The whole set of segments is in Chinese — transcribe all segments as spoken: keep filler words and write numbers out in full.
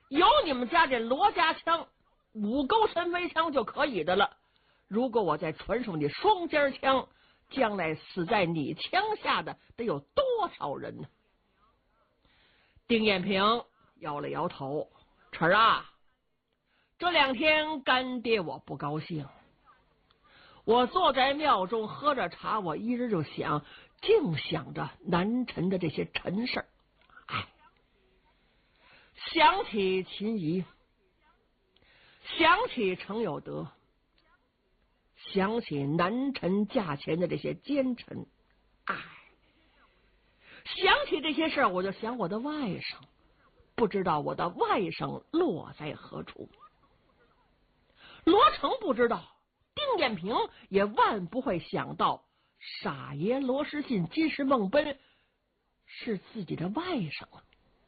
有你们家这罗家枪五钩神飞枪就可以的了，如果我再传授你双尖枪，将来死在你枪下的得有多少人呢？丁彦平摇了摇头，晨儿啊，这两天干爹我不高兴。我坐在庙中喝着茶，我一直就想，净想着南陈的这些陈事儿。哎，想起秦仪，想起程有德，想起南陈驾前的这些奸臣，哎，想起这些事儿，我就想我的外甥，不知道我的外甥落在何处。罗成不知道，丁彦平也万不会想到，傻爷罗时信今时梦奔是自己的外甥啊。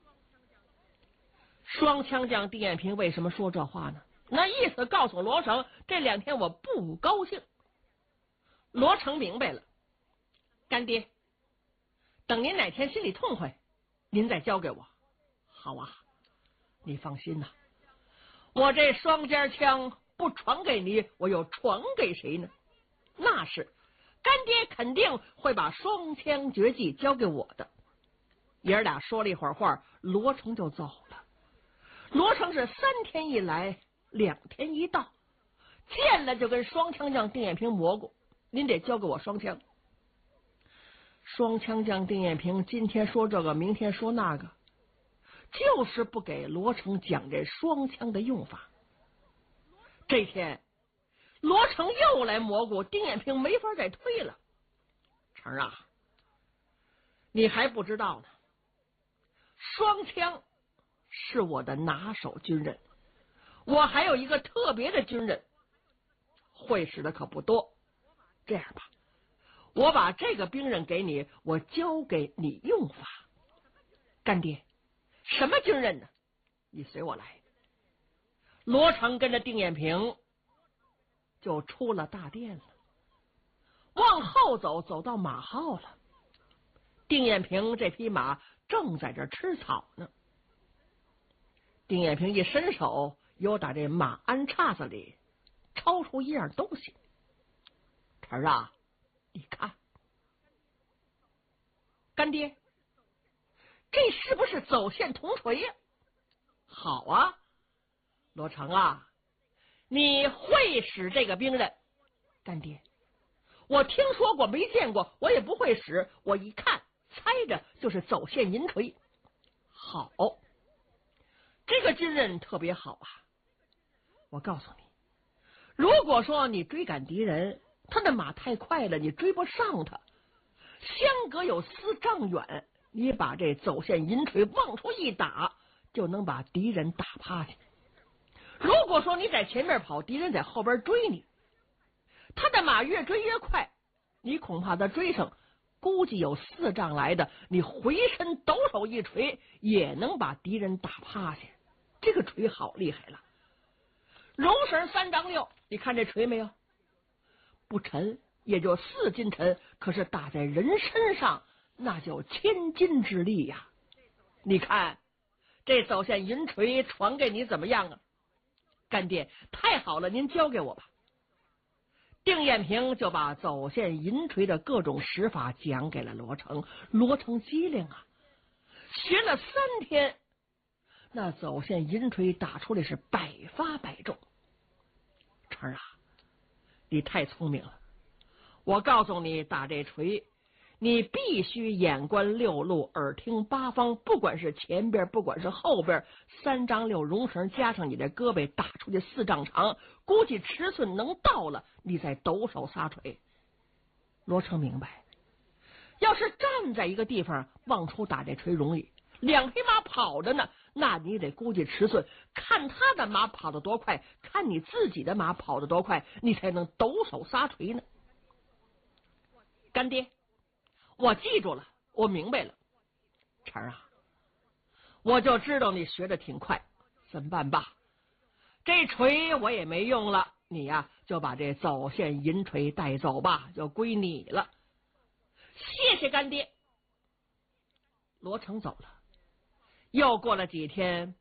双枪将丁彦平为什么说这话呢？那意思告诉罗成，这两天我不高兴。罗成明白了，干爹，等您哪天心里痛快，您再交给我。好啊，你放心呐、啊，我这双尖枪不传给你，我又传给谁呢？那是干爹肯定会把双枪绝技交给我的。爷儿俩说了一会儿话，罗成就走了。罗成是三天一来，两天一到，见了就跟双枪将丁彦平蘑菇，您得交给我双枪。双枪将丁彦平今天说这个，明天说那个，就是不给罗成讲这双枪的用法。这天罗成又来蘑菇，丁彦平没法再推了。成啊，你还不知道呢，双枪是我的拿手军人，我还有一个特别的军人，会使的可不多。这样吧，我把这个兵刃给你，我教给你用法。干爹，什么军人呢？你随我来。罗成跟着丁彦平就出了大殿了，往后走，走到马号了。丁彦平这匹马正在这吃草呢。丁彦平一伸手，又打这马鞍叉子里抄出一样东西。晨儿啊，你看，干爹，这是不是走线铜锤呀？好啊，罗成啊，你会使这个兵刃？干爹，我听说过，没见过，我也不会使。我一看，猜着就是走线银锤。好，这个军人特别好啊。我告诉你，如果说你追赶敌人，他的马太快了，你追不上他，相隔有四丈远，你把这走线银锤往出一打，就能把敌人打趴下。如果说你在前面跑，敌人在后边追你，他的马越追越快，你恐怕他追上，估计有四丈来的，你回身抖手一锤，也能把敌人打趴下。这个锤好厉害了，绒绳三丈六，你看这锤没有？不沉，也就四斤沉，可是打在人身上，那就千斤之力呀！你看这走线银锤传给你怎么样啊？干爹，太好了，您交给我吧。丁彦平就把走线银锤的各种使法讲给了罗成。罗成机灵啊，学了三天，那走线银锤打出来是百发百中。成啊，你太聪明了，我告诉你，打这锤你必须眼观六路，耳听八方，不管是前边不管是后边，三丈六绒绳加上你的胳膊，打出去四丈长，估计尺寸能到了，你再抖手撒锤。罗成明白，要是站在一个地方往出打这锤容易，两匹马跑着呢，那你得估计尺寸，看他的马跑得多快，看你自己的马跑得多快，你才能抖手撒锤呢。干爹，我记住了，我明白了。晨儿啊，我就知道你学的挺快，怎么办吧？这锤我也没用了，你呀、啊、就把这走线银锤带走吧，就归你了。谢谢干爹。罗成走了，又过了几天，